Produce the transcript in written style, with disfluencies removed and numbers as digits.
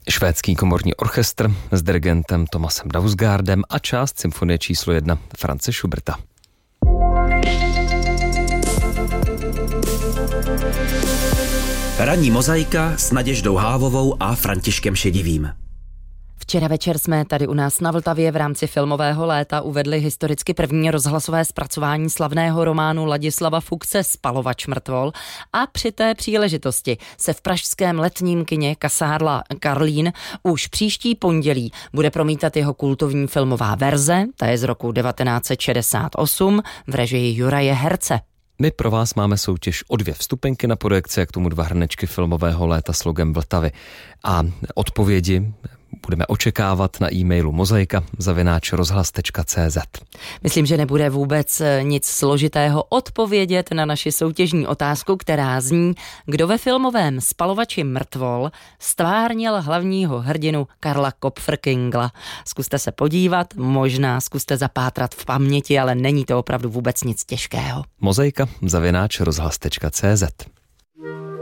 Švédský komorní orchestr s dirigentem Thomasem Dausgaardem a část symfonie číslo 1 Franze Schuberta. Ranní mozaika s Naděždou Hávovou a Františkem Šedivým. Včera večer jsme tady u nás na Vltavě v rámci filmového léta uvedli historicky první rozhlasové zpracování slavného románu Ladislava Fuchse Spalovač mrtvol a při té příležitosti se v pražském letním kině Kasárla Karlín už příští pondělí bude promítat jeho kultovní filmová verze, ta je z roku 1968 v režii Juraje Herce. My pro vás máme soutěž o 2 vstupenky na projekci a k tomu 2 hrnečky filmového léta s logem Vltavy. A odpovědi budeme očekávat na e-mailu mozaika@rozhlas.cz. Myslím, že nebude vůbec nic složitého odpovědět na naši soutěžní otázku, která zní, kdo ve filmovém Spalovači mrtvol stvárnil hlavního hrdinu Karla Kopfrkingla. Zkuste se podívat, možná zkuste zapátrat v paměti, ale není to opravdu vůbec nic těžkého. mozaika@rozhlas.cz.